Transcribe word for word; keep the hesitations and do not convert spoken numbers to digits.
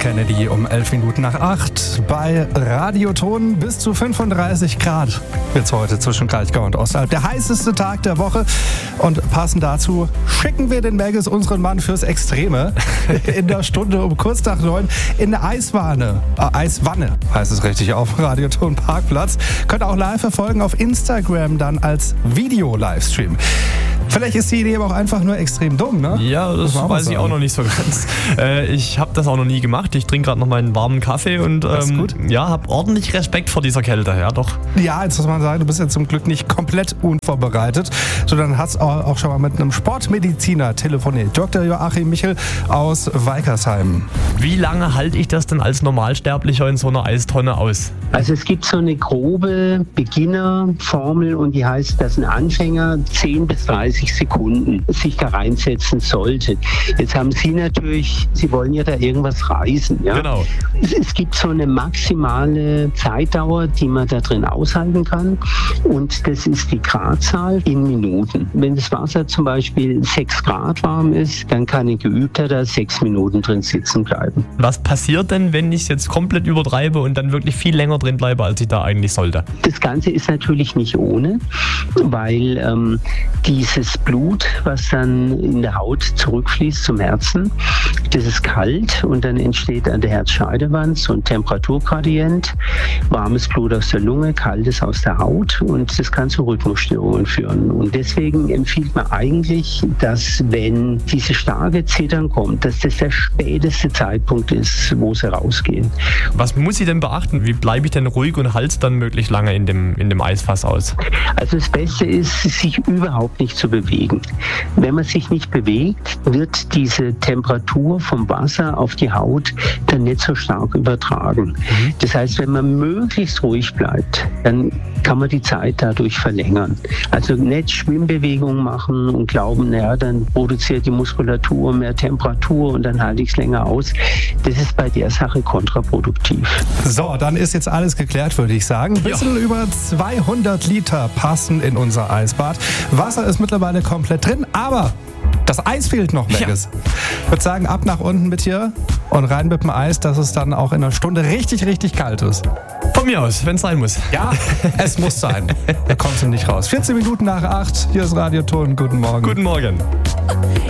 Kennedy um elf Minuten nach acht. Bei Radioton bis zu fünfunddreißig Grad wird's heute zwischen Kraichgau und Ostalb. Der heißeste Tag der Woche. Und passend dazu schicken wir den Melges, unseren Mann fürs Extreme, in der Stunde um kurz nach neun in der Eiswanne. Äh, Eiswanne heißt es richtig, auf Radioton Parkplatz. Könnt ihr auch live verfolgen auf Instagram, dann als Video-Livestream. Vielleicht ist die Idee aber auch einfach nur extrem dumm, ne? Ja, das, das weiß ich auch noch nicht so ganz. Äh, ich habe das auch noch nie gemacht. Ich trinke gerade noch meinen warmen Kaffee und ähm, ja, habe ordentlich Respekt vor dieser Kälte, ja doch. Ja, jetzt muss man sagen, du bist ja zum Glück nicht komplett unvorbereitet, sondern hast auch schon mal mit einem Sportmediziner telefoniert. Doktor Joachim Michel aus Weikersheim. Wie lange halte ich das denn als Normalsterblicher in so einer Eistonne aus? Also es gibt so eine grobe Beginnerformel und die heißt, dass ein Anfänger zehn bis dreißig Sekunden sich da reinsetzen sollte. Jetzt haben Sie natürlich, Sie wollen ja da irgendwas reißen. Ja? Genau. Es, es gibt so eine maximale Zeitdauer, die man da drin aushalten kann und das ist die Gradzahl in Minuten. Wenn das Wasser zum Beispiel sechs Grad warm ist, dann kann ein Geübter da sechs Minuten drin sitzen bleiben. Was passiert denn, wenn ich es jetzt komplett übertreibe und dann wirklich viel länger drin bleibe, als ich da eigentlich sollte? Das Ganze ist natürlich nicht ohne, weil ähm, dieses Blut, was dann in der Haut zurückfließt zum Herzen, das ist kalt und dann entsteht an der Herzscheidewand so ein Temperaturgradient. Warmes Blut aus der Lunge, kaltes aus der Haut und das kann zu Rhythmusstörungen führen. Und deswegen empfiehlt man eigentlich, dass wenn diese starke Zittern kommt, dass das der späteste Zeitpunkt ist, wo sie rausgehen. Was muss ich denn beachten? Wie bleibe ich denn ruhig und halte dann möglichst lange in dem, in dem Eisfass aus? Also das Beste ist, sich überhaupt nicht zu bewegen. Wenn man sich nicht bewegt, wird diese Temperatur vom Wasser auf die Haut dann nicht so stark übertragen. Mhm. Das heißt, wenn man möglichst ruhig bleibt, dann kann man die Zeit dadurch verlängern. Also nicht Schwimmbewegungen machen und glauben, naja, dann produziert die Muskulatur mehr Temperatur und dann halte ich es länger aus. Das ist bei der Sache kontraproduktiv. So, dann ist jetzt alles geklärt, würde ich sagen. Ein bisschen ja. über zweihundert Liter passen in unser Eisbad. Wasser ist mittlerweile komplett drin, aber das Eis fehlt noch, Melges. Ja. Ich würde sagen, ab nach unten mit hier und rein mit dem Eis, dass es dann auch in einer Stunde richtig, richtig kalt ist. Von mir aus, wenn es sein muss. Ja, es muss sein. Da kommst du nicht raus. vierzehn Minuten nach acht, hier ist Radioton. Guten Morgen. Guten Morgen.